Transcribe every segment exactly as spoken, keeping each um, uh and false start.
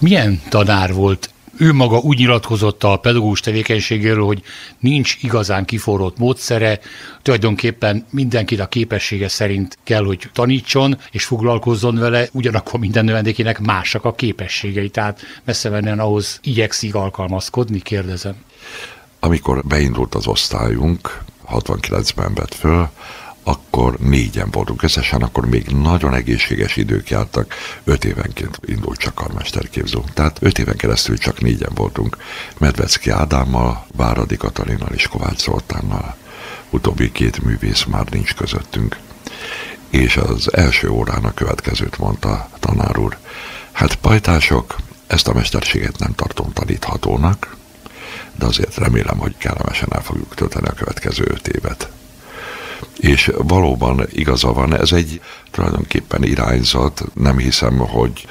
Milyen tanár volt? Ő maga úgy nyilatkozott a pedagógus tevékenységéről, hogy nincs igazán kiforrott módszere, tulajdonképpen mindenkit a képessége szerint kell, hogy tanítson és foglalkozzon vele, ugyanakkor minden növendékének másak a képességei, tehát messze menően ahhoz igyekszik alkalmazkodni, kérdezem. Amikor beindult az osztályunk, hatvankilencben vett föl, akkor négyen voltunk összesen, akkor még nagyon egészséges idők jártak, öt évenként indult csak karmesterképző. Tehát öt éven keresztül csak négyen voltunk. Medvecki Ádámmal, Váradi Katalinnal és Kovács Zoltánnal. Utóbbi két művész már nincs közöttünk. És az első órán a következőt mondta a tanár úr. Hát pajtások, ezt a mesterséget nem tartom taníthatónak, de azért remélem, hogy kellemesen el fogjuk tölteni a következő öt évet. És valóban igaza van, ez egy tulajdonképpen irányzat, nem hiszem, hogy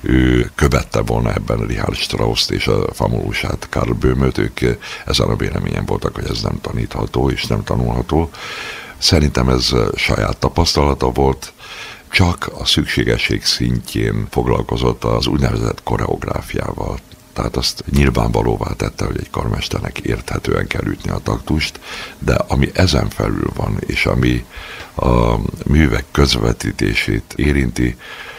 ő követte volna ebben Richard Strauss-t és a famulusát, Karl Böhmöt, ők ezen a véleményen voltak, hogy ez nem tanítható és nem tanulható. Szerintem ez saját tapasztalata volt, csak a szükségesség szintjén foglalkozott az úgynevezett koreográfiával. Tehát azt nyilvánvalóvá tette, hogy egy karmesternek érthetően kell ütni a taktust, de ami ezen felül van, és ami a művek közvetítését érinti,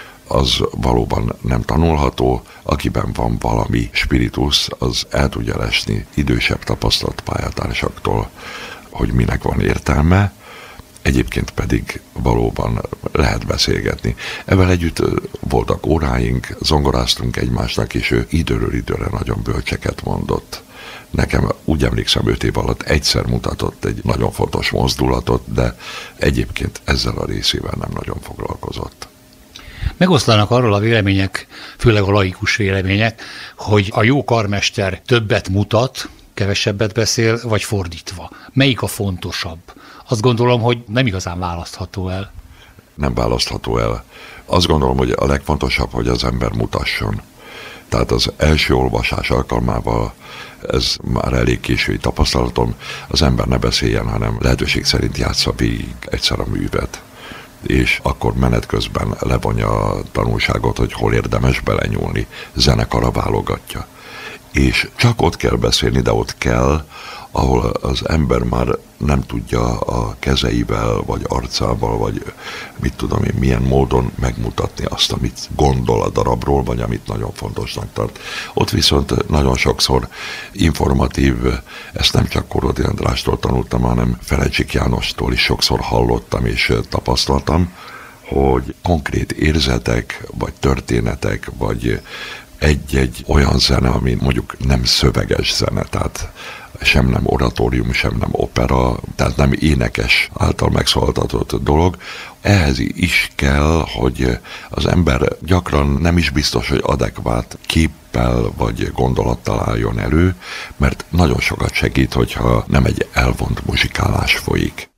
az valóban nem tanulható. Akiben van valami spiritus, az el tudja lesni idősebb tapasztalt pályatársaktól, hogy minek van értelme, egyébként pedig valóban lehet beszélgetni. Ezzel együtt voltak óráink, zongoráztunk egymásnak, és ő időről időre nagyon bölcseket mondott. Nekem úgy emlékszem, öt év alatt egyszer mutatott egy nagyon fontos mozdulatot, de egyébként ezzel a részével nem nagyon foglalkozott. Megoszlanak arról a vélemények, főleg a laikus vélemények, hogy a jó karmester többet mutat, kevesebbet beszél, vagy fordítva. Melyik a fontosabb? Azt gondolom, hogy nem igazán választható el. Nem választható el. Azt gondolom, hogy a legfontosabb, hogy az ember mutasson. Tehát az első olvasás alkalmával, ez már elég késői tapasztalatom, az ember ne beszéljen, hanem lehetőség szerint játsza végig egyszer a művet. És akkor menet közben levonja a tanulságot, hogy hol érdemes belenyúlni, zenekarra válogatja. És csak ott kell beszélni, de ott kell, ahol az ember már nem tudja a kezeivel, vagy arcával, vagy mit tudom én, milyen módon megmutatni azt, amit gondol a darabról, vagy amit nagyon fontosnak tart. Ott viszont nagyon sokszor informatív, ezt nem csak Korodi Andrástól tanultam, hanem Ferencsik Jánostól is sokszor hallottam és tapasztaltam, hogy konkrét érzetek, vagy történetek, vagy egy-egy olyan zene, ami mondjuk nem szöveges zene, tehát sem nem oratórium, sem nem opera, tehát nem énekes által megszólaltatott dolog. Ehhez is kell, hogy az ember gyakran nem is biztos, hogy adekvát képpel vagy gondolattal álljon elő, mert nagyon sokat segít, hogyha nem egy elvont muzsikálás folyik.